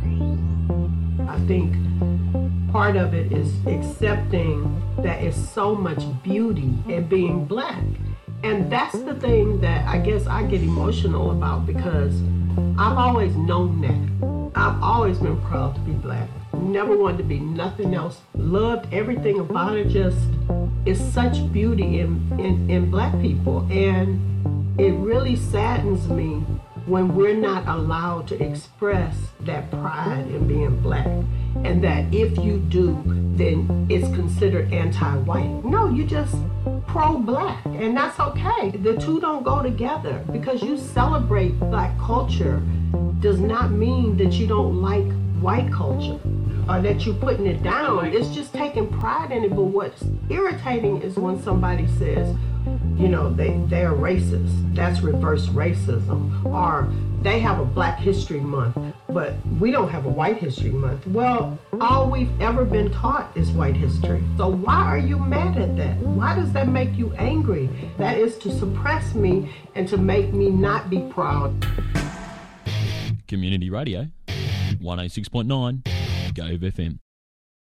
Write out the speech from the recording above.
I think part of it is accepting that it's so much beauty in being black. And that's the thing that I guess I get emotional about, because I've always known that. I've always been proud to be black. Never wanted to be nothing else. Loved everything about it. Just, it's such beauty in black people. And it really saddens me when we're not allowed to express that pride in being black. And that if you do, then it's considered anti-white. No, you just pro-black, and that's okay. The two don't go together. Because you celebrate black culture does not mean that you don't like white culture or that you're putting it down. It's just taking pride in it. But what's irritating is when somebody says, you know, they're racist. That's reverse racism. Or they have a Black History Month, but we don't have a White History Month. Well, all we've ever been taught is white history. So why are you mad at that? Why does that make you angry? That is to suppress me and to make me not be proud. Community Radio, 106.9, Gove FM.